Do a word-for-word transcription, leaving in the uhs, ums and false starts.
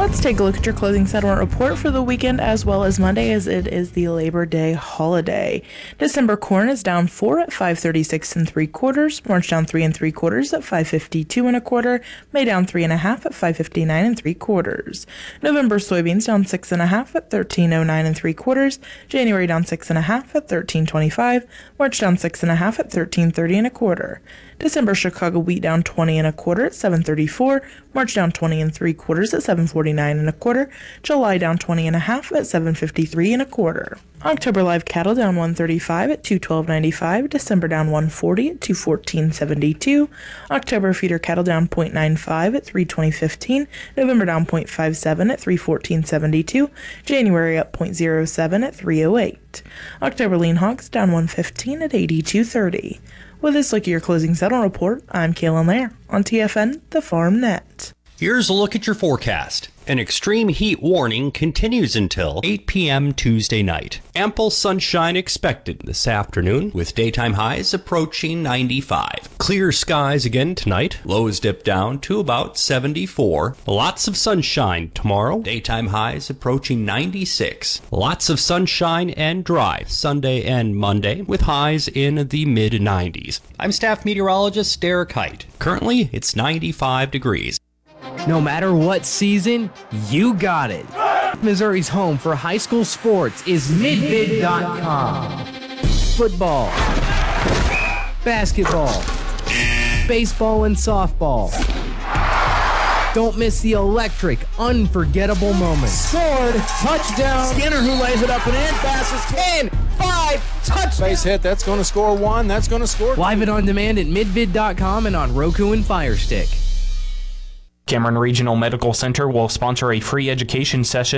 Let's take a look at your closing settlement report for the weekend as well as Monday, as it is the Labor Day holiday. December corn is down four at five thirty-six and three quarters. March down three and three quarters at five fifty-two and a quarter. May down three and a half at five fifty-nine and three quarters. November soybeans down six and a half at thirteen oh nine and three quarters. January down six and a half at thirteen twenty-five. March down six and a half at thirteen thirty and a quarter. December Chicago wheat down twenty and a quarter at seven thirty-four. March down twenty and three quarters at seven forty-nine and a quarter. July down twenty and a half at seven fifty-three and a quarter. October live cattle down one thirty-five at two twelve ninety-five. December down one forty at two fourteen seventy-two. October feeder cattle down zero point nine five at three twenty fifteen. November down zero point five seven at three fourteen seventy-two. January up zero point zero seven at three oh eight. October lean hogs down one fifteen at eighty-two thirty. With this look at your closing settlement report, I'm Kaylin Lair on T F N, the Farm Net. Here's a look at your forecast. An extreme heat warning continues until eight p.m. Tuesday night. Ample sunshine expected this afternoon, with daytime highs approaching ninety-five. Clear skies again tonight. Lows dip down to about seventy-four. Lots of sunshine tomorrow. Daytime highs approaching ninety-six. Lots of sunshine and dry Sunday and Monday, with highs in the mid nineties. I'm staff meteorologist Derek Height. Currently, it's ninety-five degrees. No matter what season, you got it. Missouri's home for high school sports is midvid dot com. Football, basketball, baseball, and softball. Don't miss the electric, unforgettable moments. Scored, touchdown. Skinner who lays it up and in, passes ten, five, touchdown. Base hit, that's going to score one, that's going to score two. Live it on demand at midvid dot com and on Roku and Fire Stick. Cameron Regional Medical Center will sponsor a free education session